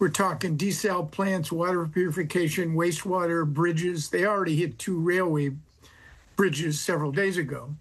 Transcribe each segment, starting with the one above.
We're talking desal plants, water purification, wastewater, bridges. They already hit 2 railway bridges several days ago.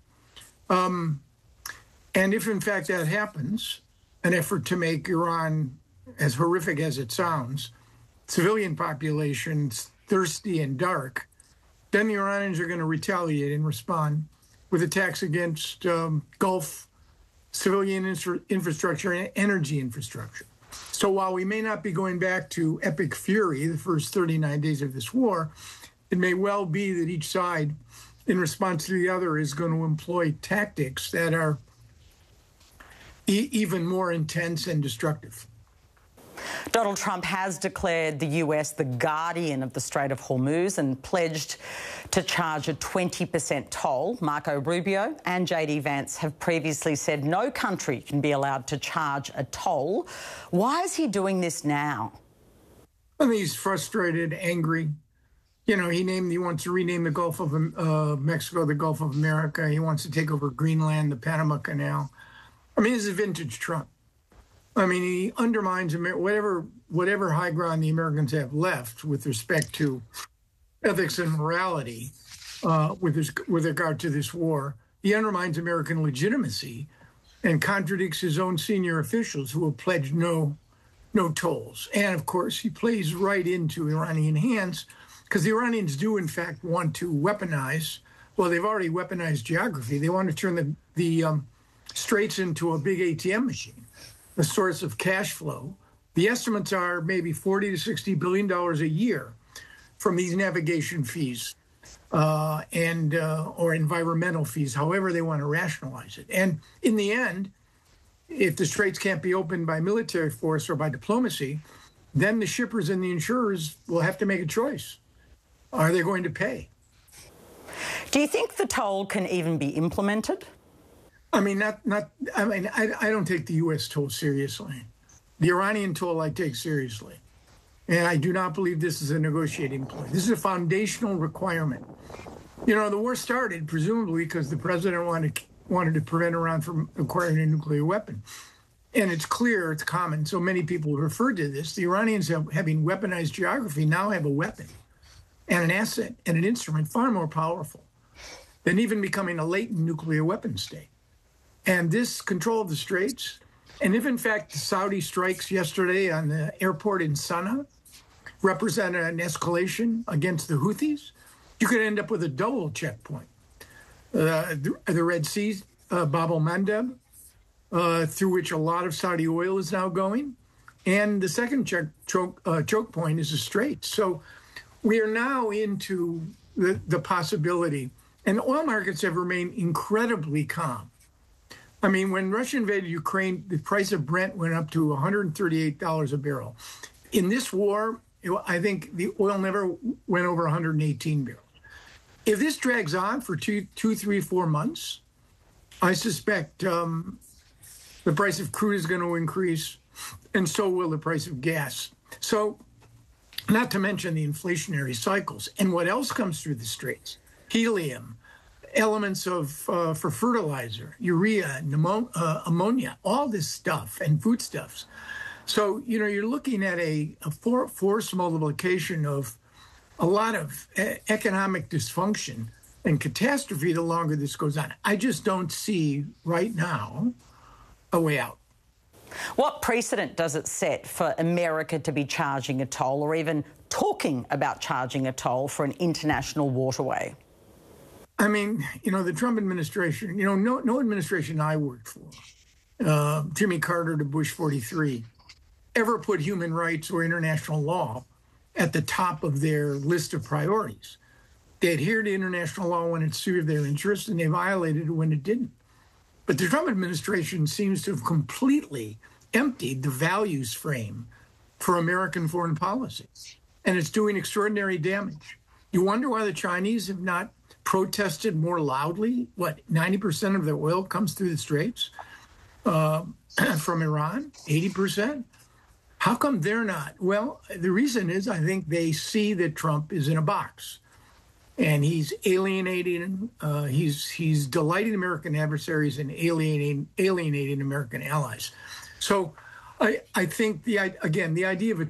And if, in fact, that happens, an effort to make Iran, as horrific as it sounds, civilian populations thirsty and dark, then the Iranians are going to retaliate and respond with attacks against Gulf civilian infrastructure and energy infrastructure. So while we may not be going back to epic fury the first 39 days of this war, it may well be that each side, in response to the other, is going to employ tactics that are even more intense and destructive. Donald Trump has declared the US the guardian of the Strait of Hormuz and pledged to charge a 20% toll. Marco Rubio and JD Vance have previously said no country can be allowed to charge a toll. Why is he doing this now? I think he's frustrated, angry. You know, he wants to rename the Gulf of Mexico the Gulf of America. He wants to take over Greenland, the Panama Canal. I mean, this is vintage Trump. I mean, he undermines whatever high ground the Americans have left with respect to ethics and morality with regard to this war. He undermines American legitimacy and contradicts his own senior officials who have pledged no tolls. And, of course, he plays right into Iranian hands because the Iranians do, in fact, want to weaponize. Well, they've already weaponized geography. They want to turn the straits into a big ATM machine, a source of cash flow. The estimates are maybe $40 to $60 billion a year from these navigation fees or environmental fees, however they want to rationalize it. And in the end, if the straits can't be opened by military force or by diplomacy, then the shippers and the insurers will have to make a choice. Are they going to pay? Do you think the toll can even be implemented? I mean, I don't take the U.S. toll seriously. The Iranian toll I take seriously. And I do not believe this is a negotiating point. This is a foundational requirement. You know, the war started presumably because the president wanted to prevent Iran from acquiring a nuclear weapon. And it's clear, it's common, so many people referred to this. The Iranians, having weaponized geography, now have a weapon and an asset and an instrument far more powerful than even becoming a latent nuclear weapon state. And this control of the straits, and if in fact the Saudi strikes yesterday on the airport in Sana'a represent an escalation against the Houthis, you could end up with a double checkpoint. The Red Sea, Bab el-Mandeb, through which a lot of Saudi oil is now going, and the second choke point is the Straits. So we are now into the possibility, and oil markets have remained incredibly calm. I mean, when Russia invaded Ukraine, the price of Brent went up to $138 a barrel. In this war, I think the oil never went over 118 barrels. If this drags on for 2, 3, 4 months, I suspect the price of crude is going to increase, and so will the price of gas. So, not to mention the inflationary cycles. And what else comes through the straits? Helium, elements for fertilizer, urea, ammonia, all this stuff, and foodstuffs. So, you know, you're looking at a force multiplication of a lot of economic dysfunction and catastrophe the longer this goes on. I just don't see right now a way out. What precedent does it set for America to be charging a toll or even talking about charging a toll for an international waterway? I mean, you know, the Trump administration, you know, no administration I worked for, Jimmy Carter to Bush 43, ever put human rights or international law at the top of their list of priorities. They adhered to international law when it served their interests, and they violated it when it didn't. But the Trump administration seems to have completely emptied the values frame for American foreign policy, and it's doing extraordinary damage. You wonder why the Chinese have not protested more loudly. What, 90% of their oil comes through the straits from Iran, 80%? How come they're not? Well, the reason is I think they see that Trump is in a box, and he's alienating, he's delighting American adversaries and alienating American allies. So I think, the idea of a